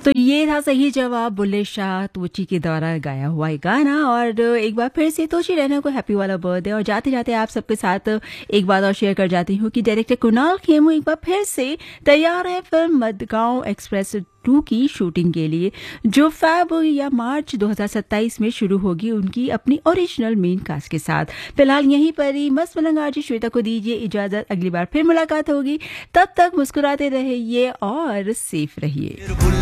तो ये था सही जवाब, बुल्ले शाह तोची के द्वारा गाया हुआ एक गाना। और एक बार फिर से तोची रैना को हैप्पी वाला बर्थडे। और जाते जाते आप सबके साथ एक बात और शेयर कर जाती हूँ कि डायरेक्टर कुणाल खेमू एक बार फिर से तैयार है फिल्म मडगांव एक्सप्रेस 2 की शूटिंग के लिए, जो फेब या मार्च 2027 में शुरू होगी उनकी अपनी ओरिजिनल मेन कास्ट के साथ। फिलहाल यहीं पर ही मस्त मलंग आरजी श्वेता को दीजिए इजाजत, अगली बार फिर मुलाकात होगी, तब तक मुस्कुराते रहिए और सेफ रहिए।